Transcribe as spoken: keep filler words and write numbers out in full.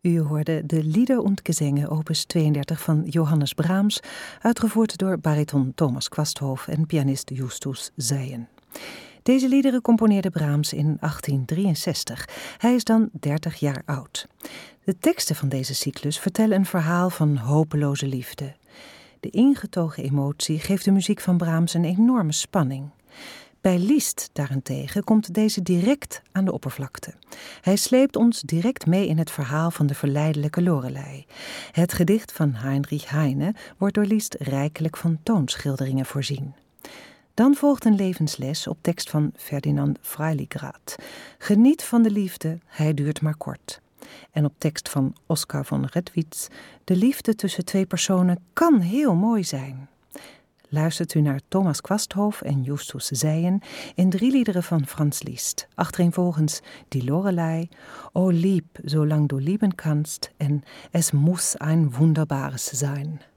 U hoorde de Lieder und Gesänge opus tweeëndertig van Johannes Brahms, uitgevoerd door bariton Thomas Quasthoff en pianist Justus Zeyen. Deze liederen componeerde Brahms in achttien drieënzestig. Hij is dan dertig jaar oud. De teksten van deze cyclus vertellen een verhaal van hopeloze liefde. De ingetogen emotie geeft de muziek van Brahms een enorme spanning. Bij Liszt daarentegen komt deze direct aan de oppervlakte. Hij sleept ons direct mee in het verhaal van de verleidelijke Lorelei. Het gedicht van Heinrich Heine wordt door Liszt rijkelijk van toonschilderingen voorzien. Dan volgt een levensles op tekst van Ferdinand Freiligrath. Geniet van de liefde, hij duurt maar kort. En op tekst van Oskar von Redwitz: de liefde tussen twee personen kan heel mooi zijn. Luistert u naar Thomas Quasthoff en Justus Zeyen in drie liederen van Franz Liszt. Achtereenvolgens Die Lorelei, O lieb, zolang du lieben kannst en Es muss ein wunderbares sein.